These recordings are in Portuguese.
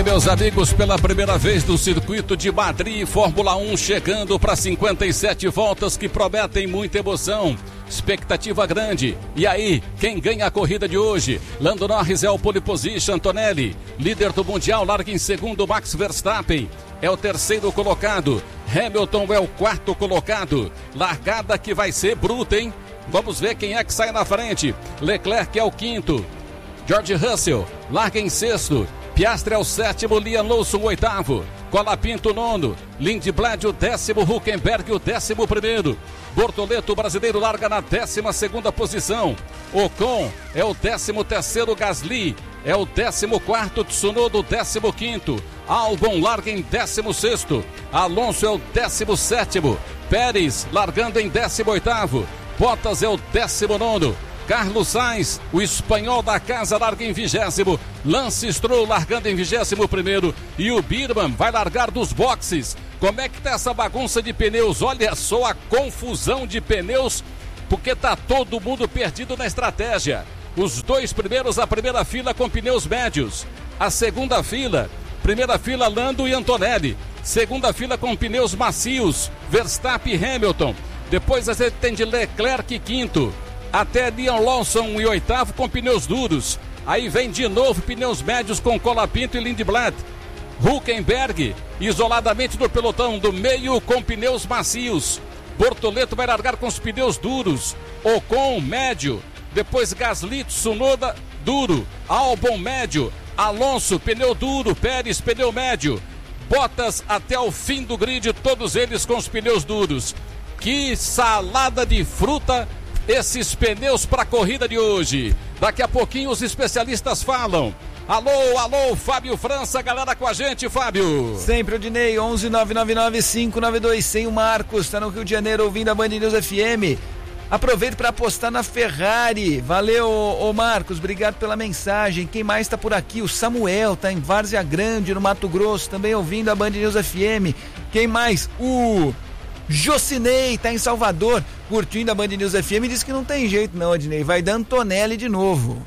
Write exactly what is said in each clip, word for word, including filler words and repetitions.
meus amigos, pela primeira vez no circuito de Madrid, Fórmula um chegando para cinquenta e sete voltas que prometem muita emoção. Expectativa grande. E aí, quem ganha a corrida de hoje? Lando Norris é o pole position, Antonelli. Líder do Mundial, larga em segundo, Max Verstappen é o terceiro colocado. Hamilton é o quarto colocado. Largada que vai ser bruta, hein? Vamos ver quem é que sai na frente. Leclerc é o quinto. George Russell larga em sexto. Piastri é o sétimo, Liam Lawson o oitavo, Colapinto o nono, Lindblad o décimo, Hülkenberg o décimo primeiro, Bortoleto o brasileiro larga na décima segunda posição, Ocon é o décimo terceiro, Gasly é o décimo quarto, Tsunoda o décimo quinto, Albon larga em décimo sexto, Alonso é o décimo sétimo, Pérez largando em décimo oitavo, Bottas é o décimo nono, Carlos Sainz, o espanhol da casa, larga em vigésimo. Lance Stroll largando em vigésimo primeiro. E o Birman vai largar dos boxes. Como é que tá essa bagunça de pneus? Olha só a confusão de pneus, porque tá todo mundo perdido na estratégia. Os dois primeiros, a primeira fila com pneus médios. A segunda fila, primeira fila Lando e Antonelli. Segunda fila com pneus macios, Verstappen e Hamilton. Depois a gente tem de Leclerc quinto. Até Liam Lawson e oitavo com pneus duros. Aí vem de novo pneus médios com Colapinto e Lindblad. Hülkenberg isoladamente do pelotão do meio com pneus macios. Bortoleto vai largar com os pneus duros. Ocon médio. Depois Gasly, Tsunoda duro. Albon médio. Alonso pneu duro. Pérez pneu médio. Bottas até o fim do grid, todos eles com os pneus duros. Que salada de fruta esses pneus para a corrida de hoje. Daqui a pouquinho os especialistas falam. Alô, alô, Fábio França, galera com a gente, Fábio. Sempre, Odinei, onze nove nove nove cinco nove dois cem, o Marcos, está no Rio de Janeiro ouvindo a Band News F M. Aproveito para apostar na Ferrari. Valeu, ô Marcos, obrigado pela mensagem. Quem mais está por aqui? O Samuel, está em Várzea Grande, no Mato Grosso, também ouvindo a Band News F M. Quem mais? O Jocinei, tá em Salvador, curtindo a Band News F M, diz que não tem jeito não, Odinei, vai dar Antonelli de novo.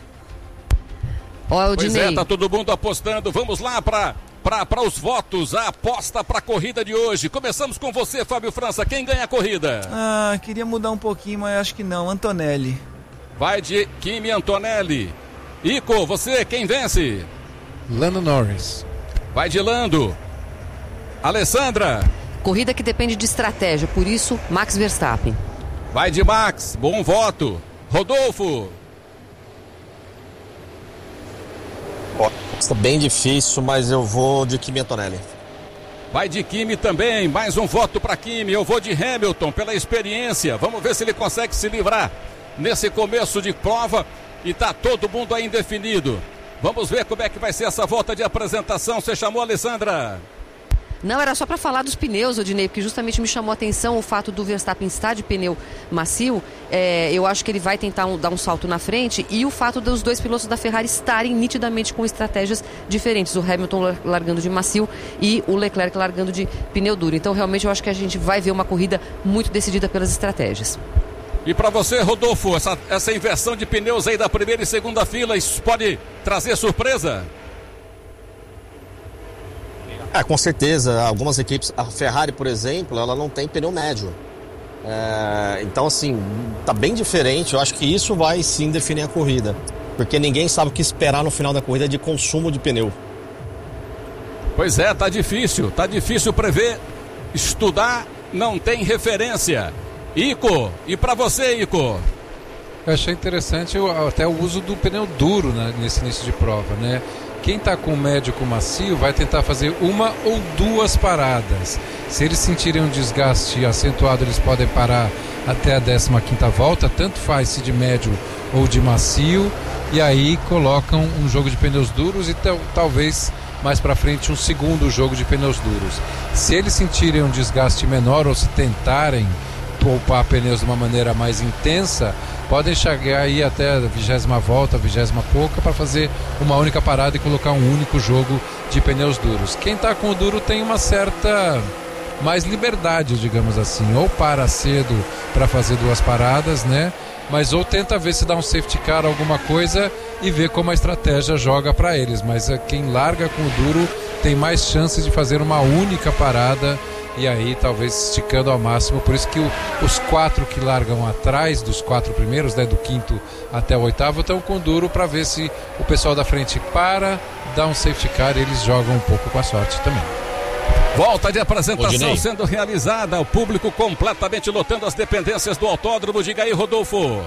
Ó, pois é, tá todo mundo apostando, vamos lá para para os votos, a aposta para a corrida de hoje. Começamos com você, Fábio França, quem ganha a corrida? Ah, queria mudar um pouquinho, mas acho que não, Antonelli. Vai de Kimi Antonelli. Ico, você, quem vence? Lando Norris. Vai de Lando. Alessandra. Corrida que depende de estratégia, por isso, Max Verstappen. Vai de Max, bom voto. Rodolfo. Está bem difícil, mas eu vou de Kimi Antonelli. Vai de Kimi também, mais um voto para Kimi. Eu vou de Hamilton, pela experiência. Vamos ver se ele consegue se livrar nesse começo de prova. E tá todo mundo aí indefinido. Vamos ver como é que vai ser essa volta de apresentação. Você chamou, Alessandra? Não, era só para falar dos pneus, Odinei, porque justamente me chamou a atenção o fato do Verstappen estar de pneu macio. É, eu acho que ele vai tentar um, dar um salto na frente, e o fato dos dois pilotos da Ferrari estarem nitidamente com estratégias diferentes. O Hamilton largando de macio e o Leclerc largando de pneu duro. Então, realmente, eu acho que a gente vai ver uma corrida muito decidida pelas estratégias. E para você, Rodolfo, essa, essa inversão de pneus aí da primeira e segunda fila, isso pode trazer surpresa? É, com certeza, algumas equipes, a Ferrari, por exemplo, ela não tem pneu médio. É, então, assim, tá bem diferente. Eu acho que isso vai sim definir a corrida, porque ninguém sabe o que esperar no final da corrida de consumo de pneu. Pois é, tá difícil, tá difícil prever, estudar, não tem referência. Ico, e para você, Ico? Eu achei interessante até o uso do pneu duro, né, nesse início de prova, né? Quem está com médio com macio vai tentar fazer uma ou duas paradas. Se eles sentirem um desgaste acentuado, eles podem parar até a décima quinta volta, tanto faz se de médio ou de macio, e aí colocam um jogo de pneus duros e t- talvez mais para frente um segundo jogo de pneus duros. Se eles sentirem um desgaste menor ou se tentarem poupar pneus de uma maneira mais intensa, podem chegar aí até a vigésima volta, a vigésima pouca, para fazer uma única parada e colocar um único jogo de pneus duros. Quem está com o duro tem uma certa mais liberdade, digamos assim, ou para cedo para fazer duas paradas, né? Mas ou tenta ver se dá um safety car, alguma coisa, e ver como a estratégia joga para eles. Mas quem larga com o duro tem mais chances de fazer uma única parada e aí talvez esticando ao máximo. Por isso que o, os quatro que largam atrás dos quatro primeiros, né, do quinto até o oitavo, estão com duro para ver se o pessoal da frente para, dá um safety car e eles jogam um pouco com a sorte também. Volta de apresentação sendo realizada, o público completamente lotando as dependências do autódromo. Diga aí, Rodolfo.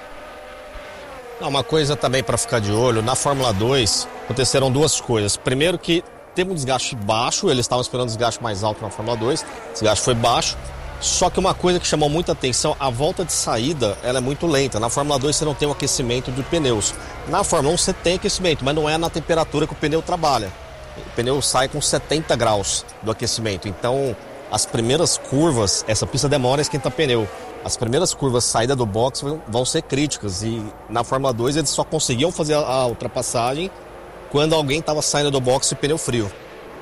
Não, uma coisa também para ficar de olho, na Fórmula dois aconteceram duas coisas. Primeiro que teve um desgaste baixo, eles estavam esperando um desgaste mais alto na Fórmula dois, o desgaste foi baixo. Só que uma coisa que chamou muita atenção, a volta de saída ela é muito lenta. Na Fórmula dois você não tem o aquecimento de pneus. Na Fórmula um você tem aquecimento, mas não é na temperatura que o pneu trabalha. O pneu sai com setenta graus do aquecimento. Então, as primeiras curvas, essa pista demora a esquentar pneu. As primeiras curvas saída do box vão ser críticas. E na Fórmula dois eles só conseguiam fazer a ultrapassagem quando alguém estava saindo do box e pneu frio.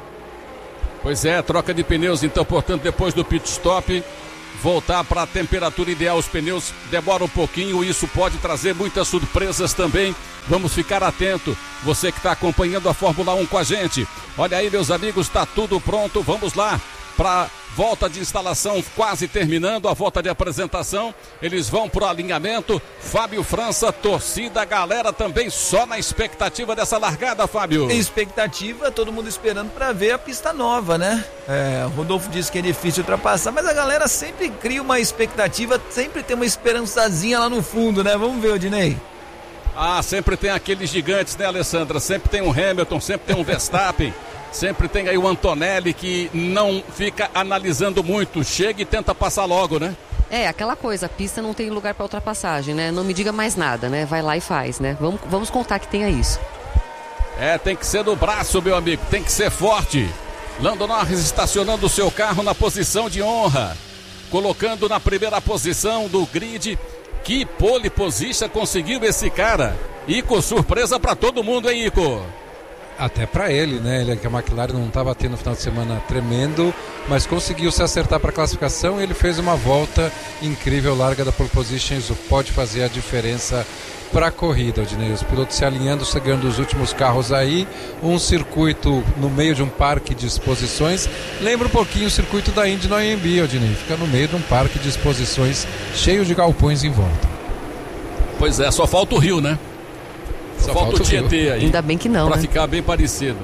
Pois é, troca de pneus, então, portanto, depois do pit stop, voltar para a temperatura ideal. Os pneus demoram um pouquinho, isso pode trazer muitas surpresas também. Vamos ficar atento, você que está acompanhando a Fórmula um com a gente. Olha aí, meus amigos, está tudo pronto, vamos lá para volta de instalação quase terminando, a volta de apresentação. Eles vão para o alinhamento. Fábio França, torcida, galera também só na expectativa dessa largada, Fábio. Expectativa, todo mundo esperando para ver a pista nova, né? É, o Rodolfo disse que é difícil ultrapassar, mas a galera sempre cria uma expectativa, sempre tem uma esperançazinha lá no fundo, né? Vamos ver, Odinei. Ah, sempre tem aqueles gigantes, né, Alessandra? Sempre tem um Hamilton, sempre tem um Verstappen. Sempre tem aí o Antonelli que não fica analisando muito, chega e tenta passar logo, né? É, aquela coisa, a pista não tem lugar para ultrapassagem, né? Não me diga mais nada, né? Vai lá e faz, né? Vamos, vamos contar que tenha isso. É, tem que ser no braço, meu amigo, tem que ser forte. Lando Norris estacionando o seu carro na posição de honra, colocando na primeira posição do grid. Que pole position conseguiu esse cara. Ico, surpresa para todo mundo, hein, Ico? Até para ele, né? Ele, que a McLaren não estava tendo um final de semana tremendo, mas conseguiu se acertar para a classificação e ele fez uma volta incrível, larga da pole position. Isso pode fazer a diferença para a corrida, Odinei. Os pilotos se alinhando, chegando os últimos carros aí, um circuito no meio de um parque de exposições. Lembra um pouquinho o circuito da Indy no I M B, Odinei. Fica no meio de um parque de exposições cheio de galpões em volta. Pois é, só falta o Rio, né? Só, só falta, falta o Tietê aí. Ainda bem que não, Pra né? ficar bem parecido.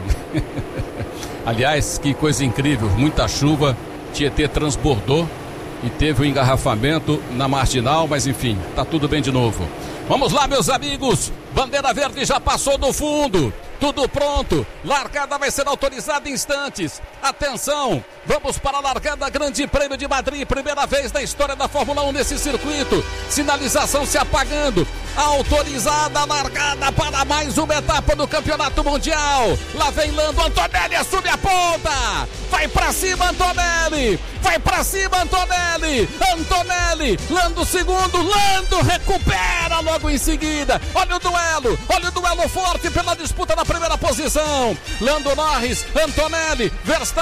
Aliás, que coisa incrível, muita chuva, Tietê transbordou e teve um engarrafamento na marginal, mas enfim, tá tudo bem de novo. Vamos lá, meus amigos, bandeira verde já passou do fundo, tudo pronto, largada vai ser autorizada em instantes. Atenção, vamos para a largada, Grande Prêmio de Madrid, primeira vez na história da Fórmula um nesse circuito. Sinalização se apagando, autorizada a largada para mais uma etapa do Campeonato Mundial. Lá vem Lando, Antonelli assume a ponta, vai pra cima Antonelli, vai pra cima Antonelli, Antonelli, Lando segundo, Lando recupera logo em seguida. Olha o duelo, olha o duelo forte pela disputa na primeira posição. Lando Norris, Antonelli, Verstappen.